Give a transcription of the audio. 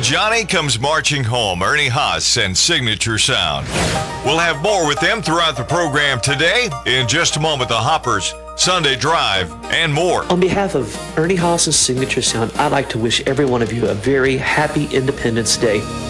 Johnny comes marching home, Ernie Haas and Signature Sound. We'll have more with them throughout the program today. In just a moment, the Hoppers, Sunday Drive, and more. On behalf of Ernie Haas and Signature Sound, I'd like to wish every one of you a very happy Independence Day.